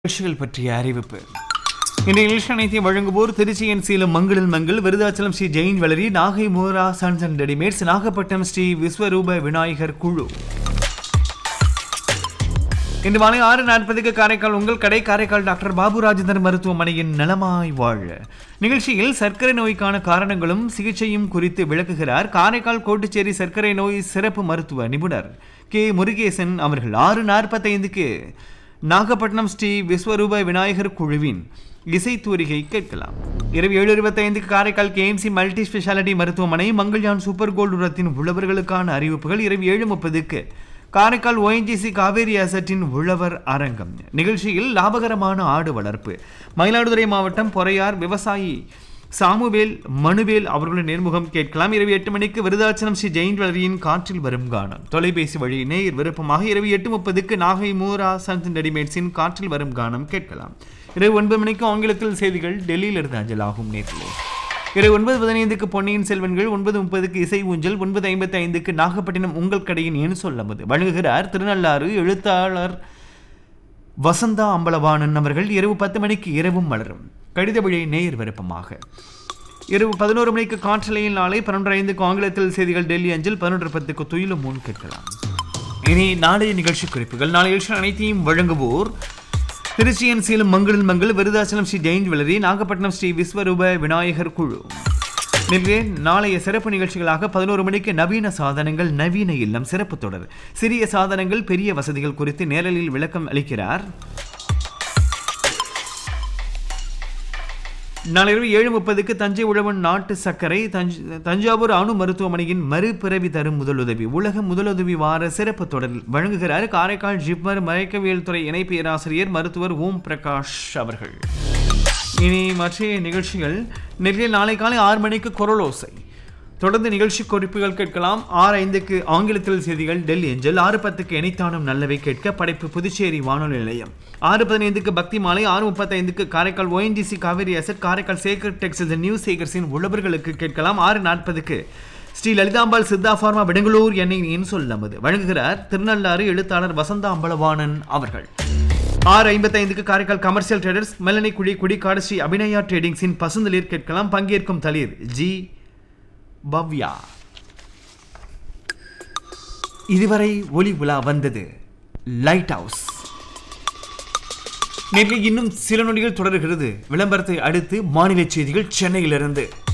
நிகழ்ச்சிகள் பற்றிய அறிவிப்பு. இன்றைய நிகழ்ச்சி அனைத்தையும் வழங்குவோர் திருச்சியின் சேலம் மங்களில் Mangal, Virudhachalam Sri Jain வளரி, Nagai மோரா sons and readymades, Nagapattinam Sri விஸ்வரூப விநாயகர் குழு. இன்று மாலை 6:40 காரைக்கால் உங்கள் கடை, காரைக்கால் டாக்டர் பாபு ராஜேந்தர் மருத்துவமனையின் நலமாய் வாழ நிகழ்ச்சியில் சர்க்கரை நோய்க்கான காரணங்களும் சிகிச்சையும் குறித்து விளக்குகிறார் காரைக்கால் கோட்டுச்சேரி சர்க்கரை நோய் சிறப்பு மருத்துவ நிபுணர் கே முருகேசன் அவர்கள். 6:45 நாகப்பட்டினம் ஸ்ரீ விஸ்வரூப விநாயகர் குழுவின் இசைத்தூரிகை கேட்கலாம். இரவு 7:25 காரைக்கால் கேஎம்சி மல்டி ஸ்பெஷாலிட்டி மருத்துவமனை மங்கள்யான் சூப்பர் கோல்டு உரத்தின் உழவர்களுக்கான அறிவிப்புகள். இரவு 7:30 காரைக்கால் ONGC காவேரி அசட்டின் உழவர் அரங்கம் நிகழ்ச்சியில் லாபகரமான ஆடு வளர்ப்பு, மயிலாடுதுறை மாவட்டம் பொறையார் விவசாயி சாமுவேல் மனுவேல் அவர்களின் நேர்முகம் கேட்கலாம். இரவு 8 மணிக்கு விருதாச்சலம் ஸ்ரீ ஜெயின் வளரியின் காற்றில் வரும் கானம் தொலைபேசி வழி நேர் விருப்பமாக. இரவு 8:30 நாகை மோரா சன்ஸ் அண்ட் ரெடிமேட்ஸின் காற்றில் வரும் கானம் கேட்கலாம். இரவு 9 மணிக்கு ஆங்கிலத்தில் செய்திகள் டெல்லியிலிருந்து அஞ்சலாகும் நேரிலே. இரவு 9:15 பொன்னியின் செல்வன்கள், 9:30 இசை ஊஞ்சல், 9:55 நாகப்பட்டினம் உங்கள் கடையின் என் சொல்லமுது வழங்குகிறார் திருநள்ளாறு எழுத்தாளர் வசந்தா அம்பலவாணன் அவர்கள். இரவு 10 மணிக்கு இரவும் மலரும் கடித வழி நேர் விருப்பமாக. இரவு 11 மணிக்கு காற்றலையில் நாளை 11:05 ஆங்கிலத்தில் செய்திகள் டெல்லி அஞ்சல், 11:10 துயிலும் முன் கேட்கலாம். இனி நாளைய நிகழ்ச்சி குறிப்புகள். நாளை நிகழ்ச்சி அனைத்தையும் வழங்குவோர் திருச்சியின் சேலம் மங்களில் மங்கள், விருதாச்சலம் ஸ்ரீ ஜெயின் வளரி, நாகப்பட்டினம் ஸ்ரீ விஸ்வரூப விநாயகர் குழு. நாளைய சிறப்பு நிகழ்ச்சிகளாக 11 மணிக்கு நவீன சாதனங்கள் நவீன இல்லம் சிறப்பு தொடர், சிறிய சாதனங்கள் பெரிய வசதிகள் குறித்து நேரலில் விளக்கம் அளிக்கிறார். நாளிரவு 7:30 தஞ்சை உழவன் நாட்டு சர்க்கரை, தஞ்சாவூர் அணு மருத்துவமனையின் மறுபிறவி தரும் முதலுதவி உலக முதலுதவி வார சிறப்பு தொடரில் வழங்குகிறார் காரைக்கால் ஜிப்மர் மயக்கவியல் துறை இணை பேராசிரியர் மருத்துவர் ஓம் பிரகாஷ் அவர்கள். இனி மற்ற நிகழ்ச்சிகள். நெல்லையில் நாளை காலை 6 மணிக்கு குரலோசை, தொடர்ந்து நிகழ்ச்சி குறிப்புகள் கேட்கலாம். 6:05 ஆங்கிலத்தில் செய்திகள் டெல்லி அஞ்சல், 6:10 இணைத்தானும் நல்லவை கேட்க படைப்பு புதுச்சேரி வானொலி நிலையம், 6:15 பக்தி மாலை, 6:35 Karaikal ONGC Kaveri asset, Karaikal Sekar textiles new சேகர்ஸின் உழவர்களுக்கு கேட்கலாம். 6:40 ஸ்ரீ லலிதாம்பாள் சித்தா பார்மா பெங்களூர் எண்ணெயின் சொல் நமது வழங்குகிறார் திருநள்ளாறு எழுத்தாளர் வசந்தா அம்பலவாணன் அவர்கள். 6:55 காரைக்கால் கமர்ஷியல் ட்ரேடர்ஸ் மெல்லனை குடிக்காடு ஸ்ரீ அபிநயா ட்ரேடிங்ஸின் பசுந்தளிர் கேட்கலாம். பங்கேற்கும் தளிர் ஜி பவ்யா. இதுவரை ஒளி உலா வந்தது லைட் ஹவுஸ். நேற்று இன்னும் சில நொடிகள் தொடர்கிறது. விளம்பரத்தை அடுத்து மாநில செய்திகள் சென்னையிலிருந்து.